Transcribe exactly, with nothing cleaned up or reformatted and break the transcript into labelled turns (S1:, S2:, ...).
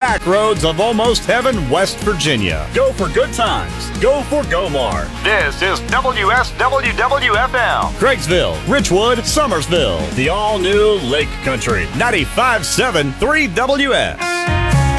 S1: back roads of almost heaven, West Virginia.
S2: Go for good times. Go for Gomar.
S3: This is W S W W F M.
S1: Craigsville, Richwood, Summersville.
S2: The all-new Lake Country.
S1: ninety-five point seven three W S.